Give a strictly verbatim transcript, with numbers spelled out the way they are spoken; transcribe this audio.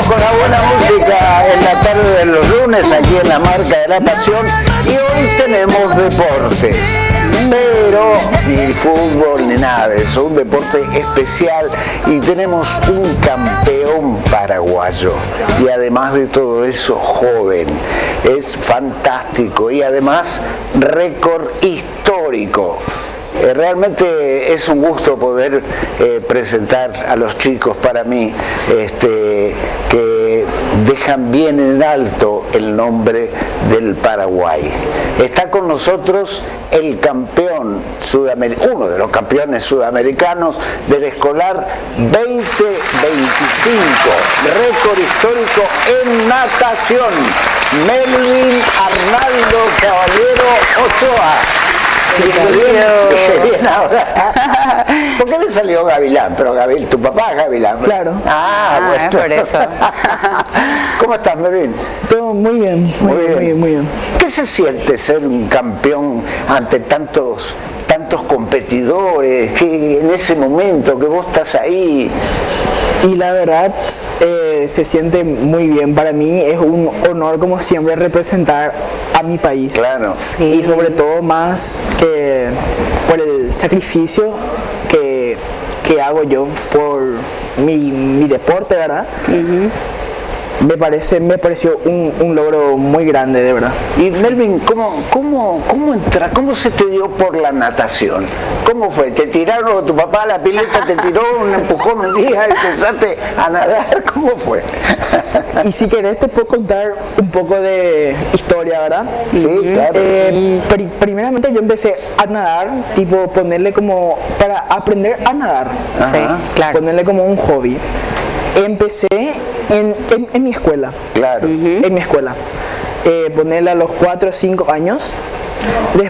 con la buena música en la tarde de los lunes aquí en La Marca de la Pasión y hoy tenemos deportes, pero ni fútbol ni nada de eso, un deporte especial y tenemos un campeón paraguayo y además de todo eso joven, es fantástico y además récord histórico. Eh, realmente es un gusto poder eh, presentar a los chicos para mí este, que dejan bien en alto el nombre del Paraguay. Está con nosotros el campeón sudamericano, uno de los campeones sudamericanos del escolar veinte veinticinco, récord histórico en natación, Melvin Arnaldo Caballero Ochoa. Bien, bien ahora. ¿Por qué le salió Gavilán? Pero Gavilán, tu papá es Gavilán. Claro. Ah, Ah, bueno. es por eso. ¿Cómo estás, Melvin? Todo muy bien, muy, Muy bien, bien. muy bien, muy bien. ¿Qué se siente ser un campeón ante tantos tantos competidores? Que en ese momento que vos estás ahí. Y la verdad eh, se siente muy bien. Para mí es un honor como siempre representar a mi país. Claro. Sí. Y sobre todo más que por el sacrificio que, que hago yo por mi, mi deporte, ¿verdad? Uh-huh. Me parece, me pareció un, un logro muy grande, de verdad. Y Melvin, ¿cómo, cómo, cómo, entra, ¿cómo se te dio por la natación? ¿Cómo fue? ¿Te tiraron, tu papá a la pileta te tiró un empujón un día y empezaste a nadar? ¿Cómo fue? Y si querés te puedo contar un poco de historia, ¿verdad? Sí, claro. Eh, pr- primeramente yo empecé a nadar, tipo ponerle como, para aprender a nadar. Sí, claro. Ponerle como un hobby. Empecé en, en, en mi escuela. Claro. En mi escuela. Eh, ponerle a los cuatro o cinco años.